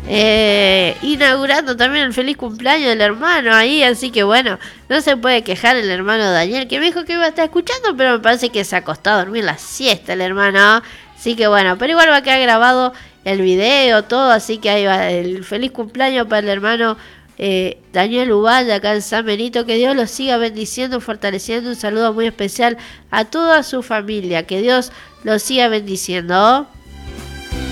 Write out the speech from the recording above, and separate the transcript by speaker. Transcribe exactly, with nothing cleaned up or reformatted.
Speaker 1: eh, inaugurando también el feliz cumpleaños del hermano ahí, así que bueno, no se puede quejar el hermano Daniel, que me dijo que iba a estar escuchando, pero me parece que se acostó a dormir la siesta el hermano, así que bueno, pero igual va a quedar grabado el video, todo, así que ahí va el feliz cumpleaños para el hermano eh, Daniel Ubal acá en San Benito. Que Dios los siga bendiciendo, fortaleciendo. Un saludo muy especial a toda su familia, que Dios los siga bendiciendo.